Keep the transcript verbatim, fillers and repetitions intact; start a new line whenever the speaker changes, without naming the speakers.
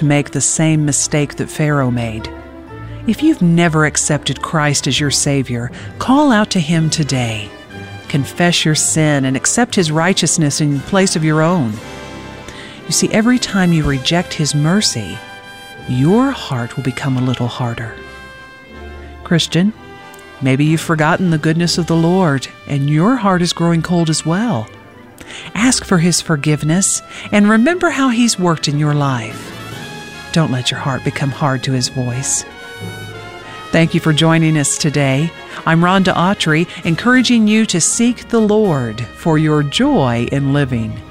to make the same mistake that Pharaoh made. If you've never accepted Christ as your Savior, call out to Him today. Confess your sin and accept His righteousness in place of your own. You see, every time you reject His mercy, your heart will become a little harder. Christian, maybe you've forgotten the goodness of the Lord and your heart is growing cold as well. Ask for His forgiveness and remember how He's worked in your life. Don't let your heart become hard to His voice. Thank you for joining us today. I'm Rhonda Autry, encouraging you to seek the Lord for your joy in living.